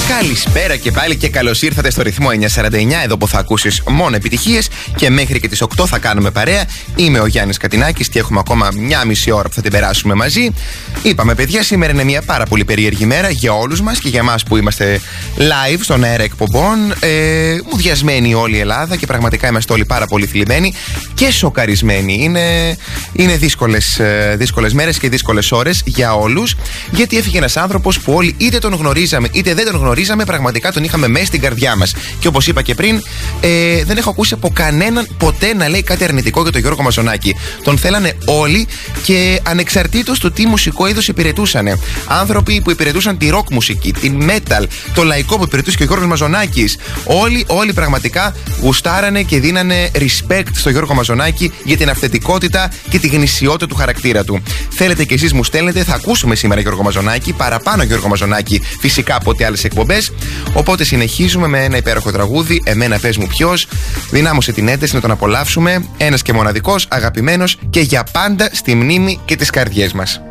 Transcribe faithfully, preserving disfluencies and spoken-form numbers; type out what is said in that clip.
Καλησπέρα και πάλι και καλώς ήρθατε στο ρυθμό εννιακόσια σαράντα εννιά, εδώ που θα ακούσεις μόνο επιτυχίες και μέχρι και τις οκτώ θα κάνουμε παρέα. Είμαι ο Γιάννης Κατινάκης και έχουμε ακόμα μια μισή ώρα που θα την περάσουμε μαζί. Είπαμε, παιδιά, σήμερα είναι μια πάρα πολύ περίεργη μέρα για όλους μας και για εμάς που είμαστε live στον αέρα εκπομπών. Ε, μουδιασμένη όλη η Ελλάδα και πραγματικά είμαστε όλοι πάρα πολύ θλιμμένοι και σοκαρισμένοι. Είναι, είναι δύσκολες, δύσκολες μέρες και δύσκολες ώρες για όλους, γιατί έφυγε ένας άνθρωπος που όλοι είτε τον γνωρίζαμε είτε δεν τον γνωρίζαμε, πραγματικά τον είχαμε μέσα στην καρδιά μας. Και όπως είπα και πριν, ε, δεν έχω ακούσει από κανέναν ποτέ να λέει κάτι αρνητικό για τον Γιώργο Μαζονάκη. Τον θέλανε όλοι και ανεξαρτήτως του τι μουσικό είδος υπηρετούσαν. Άνθρωποι που υπηρετούσαν τη rock μουσική, την metal, το λαϊκό που υπηρετούσε και ο Γιώργος Μαζονάκης. Όλοι, όλοι πραγματικά γουστάρανε και δίνανε respect στο Γιώργο Μαζονάκη για την αυθεντικότητα και τη γνησιότητα του χαρακτήρα του. Θέλετε κι εσείς, μου στέλνετε, θα ακούσουμε σήμερα Γιώργο Μαζονάκη, παραπάνω Γιώργο Μαζονάκη φυσικά από ό,τι άλλες εκπομπές. Οπότε συνεχίζουμε με ένα υπέροχο τραγούδι, Εμένα πες μου ποιος. Δυνάμωσε την ένταση να τον απολαύσουμε. Ένας και μοναδικός, αγαπημένος και για πάντα στη μνήμη και τις καρδιές μας.